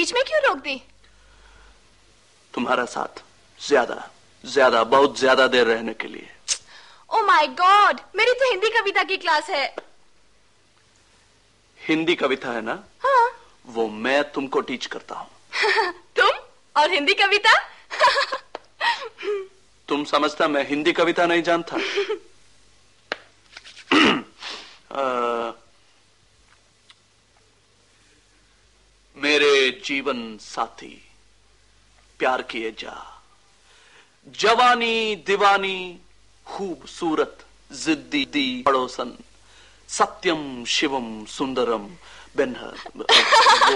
बीच में क्यों रोक दी? तुम्हारा साथ ज्यादा बहुत ज्यादा देर रहने के लिए। ओ माय गॉड, मेरी तो हिंदी कविता की क्लास है। हिंदी कविता है ना? हाँ। वो मैं तुमको टीच करता हूँ। तुम और हिंदी कविता? तुम समझता मैं हिंदी कविता नहीं जानता? मेरे जीवन साथी प्यार किए जा, जवानी दीवानी खूबसूरत जिद्दी दी पड़ोसन, सत्यम शिवम सुंदरम बेनहर।